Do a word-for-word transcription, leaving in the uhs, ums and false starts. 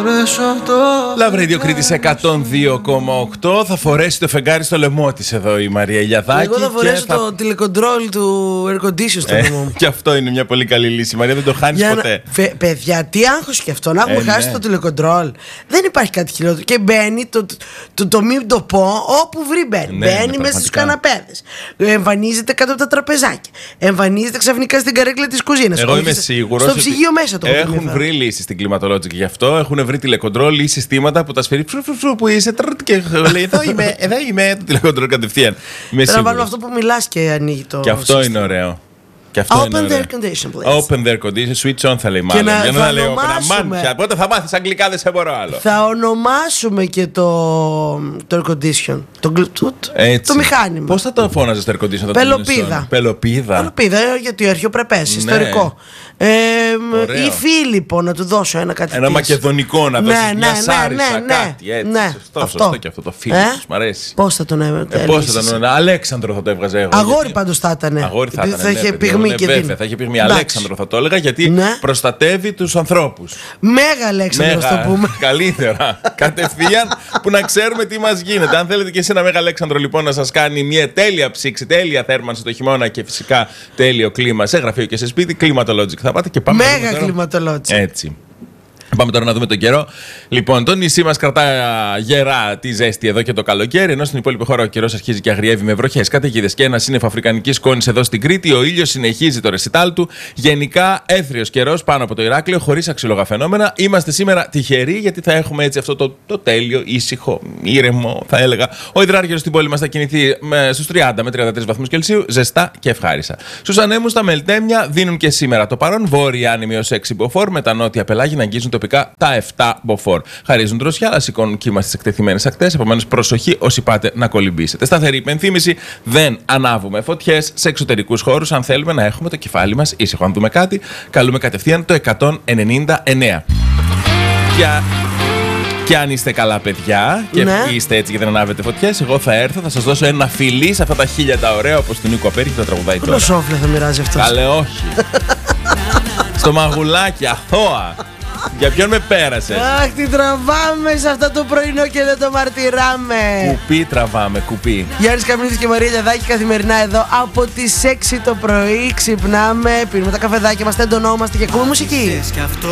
Love Radio Κρήτης εκατόν δύο κόμμα οκτώ. Θα φορέσει το φεγγάρι στο λαιμό της εδώ η Μαρία Ηλιαδάκη. Εγώ θα φορέσω θα... το τηλεκοντρόλ του air condition στο λαιμό μου. Και αυτό είναι μια πολύ καλή λύση, Μαρία, δεν το χάνεις Για ποτέ. Να... Φε... Παιδιά, τι άγχος και αυτό, να έχουμε ε, χάσει ναι. το τηλεκοντρόλ. Δεν υπάρχει κάτι χειρότερο. Και μπαίνει, το, το, το, το μην το πω, όπου βρει μπαίνει. Ναι, μπαίνει ναι, μέσα στους καναπέδες. Εμφανίζεται κάτω από τα τραπεζάκια. Εμφανίζεται ξαφνικά στην καρέκλα της κουζίνας. Εγώ είμαι σίγουρος. Στο ψυγείο μέσα το έχουν βρει λύσεις στην Climatologic γι' αυτό. Έχουν βρει τηλεκοντρόλ ή συστήματα που τα σφυρί που είσαι και λέει εδώ είμαι, εδώ είμαι το τηλεκοντρόλ κατευθείαν. Θέλω να βάλουμε αυτό που μιλάς και ανοίγει το. Και αυτό είναι ωραίο. Και αυτό Open the air condition, please. Open the air condition, switch on θα λέει μάλλον. Να, για να θα λέει ονομάσουμε... open. Πότε θα μάθεις αγγλικά, δεν σε μπορώ άλλο. Θα ονομάσουμε και το, το air condition. Το, το, το μηχάνημα. Πώς θα το φώναζες το air condition? Πελοπίδα. Πελοπίδα. Πελοπίδα, γιατί αρχαιοπρεπές, ναι. Ιστορικό. Ε, ή Φίλιππο, να του δώσω ένα κάτι. Ένα μακεδονικό να δώσεις, ναι, μια ναι, σάρισα, ναι, ναι, κάτι έτσι. Ναι, σωστό, αυτό. σωστό και αυτό το Φίλιππος, ε? Μ' αρέσει. Πώς θα τον έβγαζε? Ε, πώς θα τον Αλέξανδρο θα το έβγαζε εγώ. Αγόρι γιατί... πάντως θα ήταν. Αγόρι θα ήταν. Θα είχε ναι, πυγμή ναι, και βέβαια, την... θα είχε πυγμή. Αλέξανδρο θα το έλεγα γιατί ναι. προστατεύει τους ανθρώπους. Μέγα Αλέξανδρο, Μέγα, το πούμε. Καλύτερα. Κατευθείαν που να ξέρουμε τι μας γίνεται. Αν θέλετε και εσύ ένα Μέγα Αλέξανδρο λοιπόν να σας κάνει μια τέλεια ψήξη, τέλεια θέρμανση το χειμώνα και φυσικά τέλειο κλίμα σε γραφείο και σε σπίτι, Climatologic θα πάτε και πάμε. Μέγα Climatologic. Έτσι. Πάμε τώρα να δούμε τον καιρό. Λοιπόν, το νησί μας κρατάει γερά τη ζέστη εδώ και το καλοκαίρι, ενώ στην υπόλοιπη χώρα ο καιρός αρχίζει και αγριεύει με βροχές, καταιγίδες και ένα σύννεφο αφρικανικής σκόνης εδώ στην Κρήτη. Ο ήλιος συνεχίζει το ρεσιτάλ του. Γενικά έθριος καιρός πάνω από το Ηράκλειο, χωρίς αξιόλογα φαινόμενα. Είμαστε σήμερα τυχεροί γιατί θα έχουμε έτσι αυτό το, το τέλειο, ήσυχο, ήρεμο, θα έλεγα. Ο υδράργυρος στην πόλη μας θα κινηθεί στους τριάντα με τριάντα τρεις βαθμούς Κελσίου, ζεστά και ευχάριστα. Στους ανέμους τα μελτέμια δίνουν και σήμερα το παρόν. Βόρεια άνεμοι ως έξι μποφόρ, με τα νότια πελάγια να αγγίζουν τοπικά τα επτά μποφόρ. Χαρίζουν δροσιά, αλλά σηκώνουν κύμα στις εκτεθειμένες ακτές. Επομένως, προσοχή όσοι πάτε να κολυμπήσετε. Σταθερή υπενθύμηση: δεν ανάβουμε φωτιές σε εξωτερικούς χώρους. Αν θέλουμε να έχουμε το κεφάλι μας ήσυχο. Αν δούμε κάτι, καλούμε κατευθείαν το εκατόν ενενήντα εννέα. Και, και αν είστε καλά παιδιά και ναι. είστε έτσι και δεν ανάβετε φωτιές, εγώ θα έρθω, θα σας δώσω ένα φιλί σε αυτά τα χίλια τα ωραία όπως του Νίκο Απέρη και τα τραγουδάει τώρα. Κολοσόφλε θα μοιράζει αυτό. Καλέ, όχι. Στο μαγουλάκι, αθώα. Για ποιον με πέρασες? Αχ, τι τραβάμε σε αυτό το πρωινό και δεν το μαρτυράμε. Κουπί τραβάμε, κουπί. Γιάννης Καμνίδης και Μαρία Ηλιαδάκη καθημερινά εδώ από τις έξι το πρωί. Ξυπνάμε, πίνουμε τα καφεδάκια μας, τεντωνόμαστε και ακούμε μουσική.